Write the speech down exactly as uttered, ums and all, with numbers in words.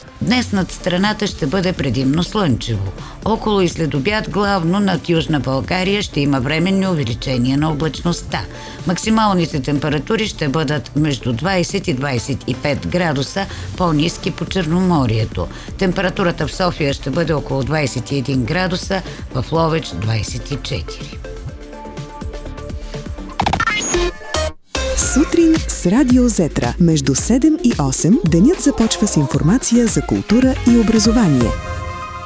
Днес над страната ще бъде предимно слънчево. Около и след обяд главно над Южна България ще има временни увеличения на облачността. Максималните температури ще бъдат между двайсет и двайсет и пет градуса, по-ниски по Черноморието. Температурата в София ще бъде около двайсет и един градуса, в Ловеч двайсет и четири. Сутрин с Радио Зетра. Между седем и осем денят започва с информация за култура и образование.